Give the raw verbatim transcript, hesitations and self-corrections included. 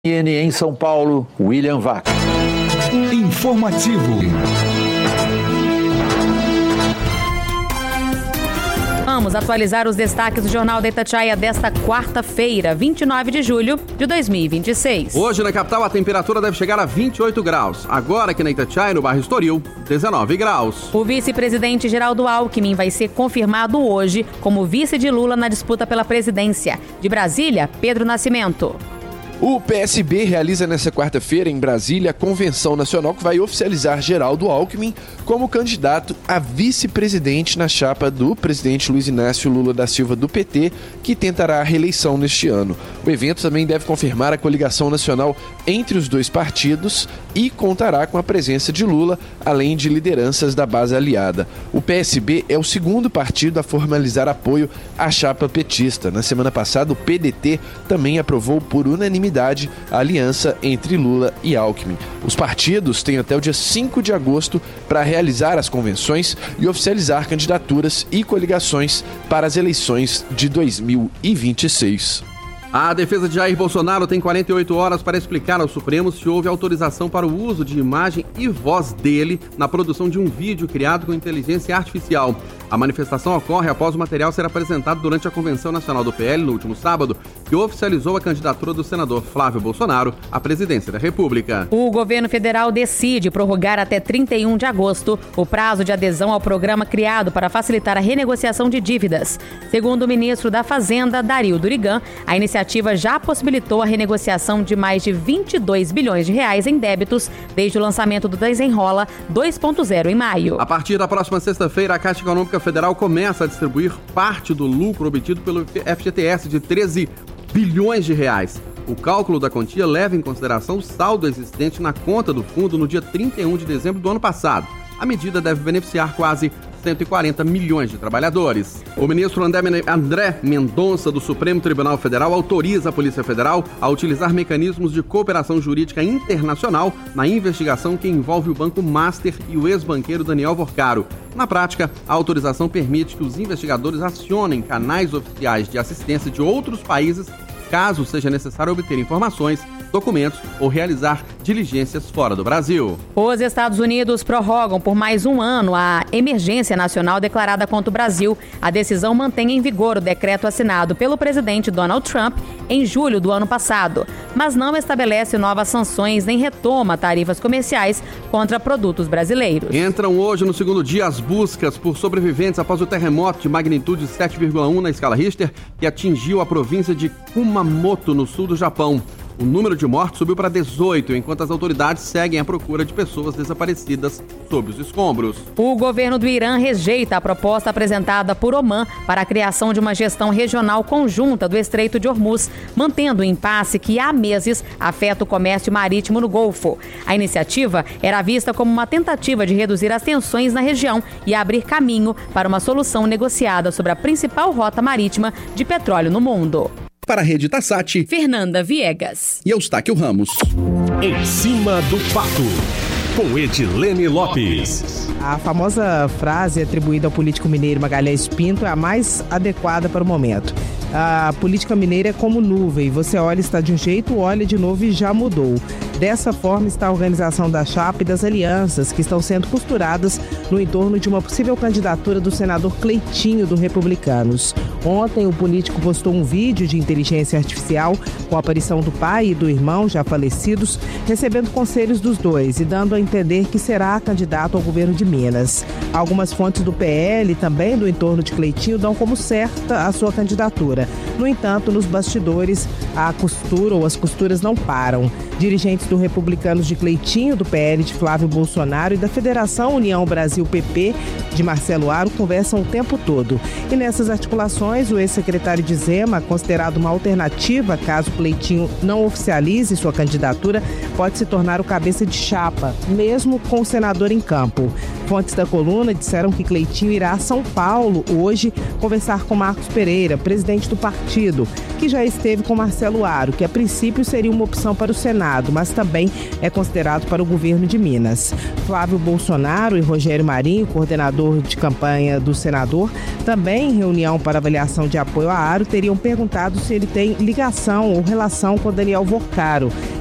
Em São Paulo, William Vac. Informativo. Vamos atualizar os destaques do Jornal da Itatiaia desta quarta-feira, vinte e nove de julho de dois mil e vinte e seis. Hoje na capital a temperatura deve chegar a vinte e oito graus. Agora aqui na Itatiaia, no bairro Estoril, dezenove graus. O vice-presidente Geraldo Alckmin vai ser confirmado hoje como vice de Lula na disputa pela presidência. De Brasília, Pedro Nascimento. O P S B realiza nesta quarta-feira em Brasília a convenção nacional que vai oficializar Geraldo Alckmin como candidato a vice-presidente na chapa do presidente Luiz Inácio Lula da Silva do P T, que tentará a reeleição neste ano. O evento também deve confirmar a coligação nacional entre os dois partidos e contará com a presença de Lula, além de lideranças da base aliada. O P S B é o segundo partido a formalizar apoio à chapa petista. Na semana passada, o P D T também aprovou por unanimidade a aliança entre Lula e Alckmin. Os partidos têm até o dia cinco de agosto para realizar as convenções e oficializar candidaturas e coligações para as eleições de dois mil e vinte e seis. A defesa de Jair Bolsonaro tem quarenta e oito horas para explicar ao Supremo se houve autorização para o uso de imagem e voz dele na produção de um vídeo criado com inteligência artificial. A manifestação ocorre após o material ser apresentado durante a Convenção Nacional do P L no último sábado, que oficializou a candidatura do senador Flávio Bolsonaro à presidência da República. O governo federal decide prorrogar até trinta e um de agosto o prazo de adesão ao programa criado para facilitar a renegociação de dívidas. Segundo o ministro da Fazenda, Dario Durigan, a iniciativa já possibilitou a renegociação de mais de vinte e dois bilhões de reais em débitos desde o lançamento do Desenrola dois ponto zero em maio. A partir da próxima sexta-feira, a Caixa Econômica Federal começa a distribuir parte do lucro obtido pelo F G T S de treze bilhões de reais. O cálculo da quantia leva em consideração o saldo existente na conta do fundo no dia trinta e um de dezembro do ano passado. A medida deve beneficiar quase cento e quarenta milhões de trabalhadores. O ministro André Mendonça, do Supremo Tribunal Federal, autoriza a Polícia Federal a utilizar mecanismos de cooperação jurídica internacional na investigação que envolve o Banco Master e o ex-banqueiro Daniel Vorcaro. Na prática, a autorização permite que os investigadores acionem canais oficiais de assistência de outros países caso seja necessário obter informações, documentos ou realizar diligências fora do Brasil. Os Estados Unidos prorrogam por mais um ano a emergência nacional declarada contra o Brasil. A decisão mantém em vigor o decreto assinado pelo presidente Donald Trump em julho do ano passado, mas não estabelece novas sanções nem retoma tarifas comerciais contra produtos brasileiros. Entram hoje no segundo dia as buscas por sobreviventes após o terremoto de magnitude sete vírgula um na escala Richter que atingiu a província de Kumamoto, no sul do Japão. O número de mortos subiu para dezoito, enquanto as autoridades seguem à procura de pessoas desaparecidas sob os escombros. O governo do Irã rejeita a proposta apresentada por Omã para a criação de uma gestão regional conjunta do Estreito de Hormuz, mantendo o impasse que há meses afeta o comércio marítimo no Golfo. A iniciativa era vista como uma tentativa de reduzir as tensões na região e abrir caminho para uma solução negociada sobre a principal rota marítima de petróleo no mundo. Para a Rede Tassati, Fernanda Viegas e Eustáquio Ramos. Em cima do pato, com Edilene Lopes. A famosa frase atribuída ao político mineiro Magalhães Pinto é a mais adequada para o momento. A política mineira é como nuvem, você olha e está de um jeito, olha de novo e já mudou. Dessa forma está a organização da chapa e das alianças que estão sendo costuradas no entorno de uma possível candidatura do senador Cleitinho, do Republicanos. Ontem o político postou um vídeo de inteligência artificial com a aparição do pai e do irmão já falecidos, recebendo conselhos dos dois e dando a entender que será candidato ao governo de Minas. Algumas fontes do P L, também do entorno de Cleitinho, dão como certa a sua candidatura. No entanto, nos bastidores, a costura ou as costuras não param. Dirigentes do Republicanos de Cleitinho, do P L de Flávio Bolsonaro e da Federação União Brasil P P de Marcelo Aro conversam o tempo todo. E nessas articulações, o ex-secretário de Zema, considerado uma alternativa caso Cleitinho não oficialize sua candidatura, pode se tornar o cabeça de chapa, mesmo com o senador em campo. Fontes da coluna disseram que Cleitinho irá a São Paulo hoje conversar com Marcos Pereira, presidente do partido, que já esteve com Marcelo Aro, que a princípio seria uma opção para o Senado, mas também é considerado para o governo de Minas. Flávio Bolsonaro e Rogério Marinho, coordenador de campanha do senador, também em reunião para avaliação de apoio a Aro, teriam perguntado se ele tem ligação ou relação com Daniel Vorcaro,